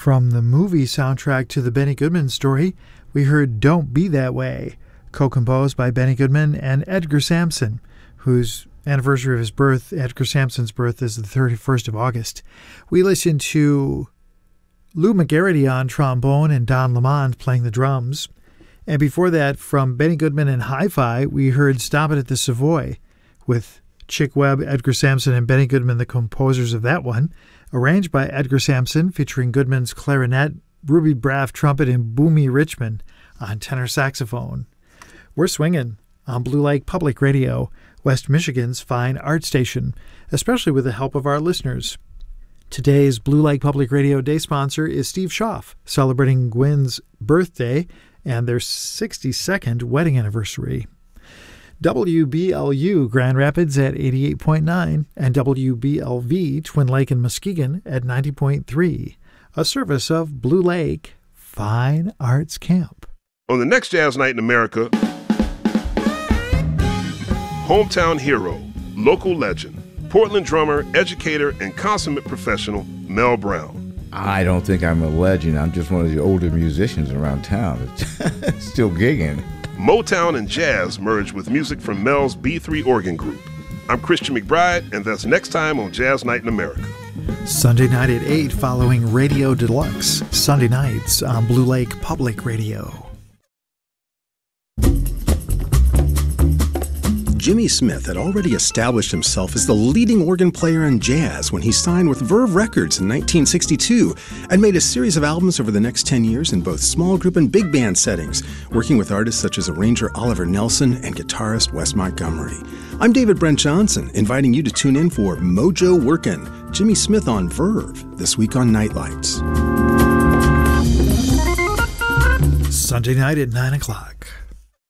From the movie soundtrack to the Benny Goodman story, we heard Don't Be That Way, co-composed by Benny Goodman and Edgar Sampson, whose anniversary of his birth, Edgar Sampson's birth, is the 31st of August. We listened to Lou McGarity on trombone and Don Lamont playing the drums. And before that, from Benny Goodman and Hi-Fi, we heard Stop It at the Savoy, with Chick Webb, Edgar Sampson, and Benny Goodman, the composers of that one, arranged by Edgar Sampson, featuring Goodman's clarinet, Ruby Braff trumpet, and Boomy Richmond on tenor saxophone. We're swinging on Blue Lake Public Radio, West Michigan's fine art station, especially with the help of our listeners. Today's Blue Lake Public Radio Day sponsor is Steve Schaff, celebrating Gwen's birthday and their 62nd wedding anniversary. WBLU Grand Rapids at 88.9 and WBLV Twin Lake and Muskegon at 90.3, a service of Blue Lake Fine Arts Camp. On the next Jazz Night in America, hometown hero, local legend, Portland drummer, educator, and consummate professional, Mel Brown. I don't think I'm a legend. I'm just one of the older musicians around town. Still gigging. Motown and jazz merge with music from Mel's B3 Organ Group. I'm Christian McBride, and that's next time on Jazz Night in America. Sunday night at 8 following Radio Deluxe. Sunday nights on Blue Lake Public Radio. Jimmy Smith had already established himself as the leading organ player in jazz when he signed with Verve Records in 1962 and made a series of albums over the next 10 years in both small group and big band settings, working with artists such as arranger Oliver Nelson and guitarist Wes Montgomery. I'm David Brent Johnson, inviting you to tune in for Mojo Workin', Jimmy Smith on Verve, this week on Nightlights. Sunday night at 9 o'clock.